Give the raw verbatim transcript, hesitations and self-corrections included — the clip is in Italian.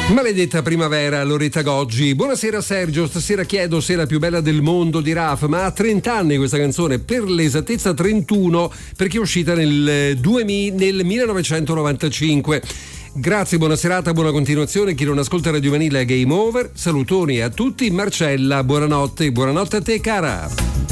Maledetta primavera, Loretta Goggi. Buonasera Sergio, stasera chiedo se è la più bella del mondo di Raf, ma ha trenta anni questa canzone, per l'esattezza trentuno, perché è uscita nel, duemila, nel millenovecentonovantacinque. Grazie, buona serata, buona continuazione. Chi non ascolta Radio Vanilla è game over. Salutoni a tutti. Marcella, buonanotte, buonanotte a te cara.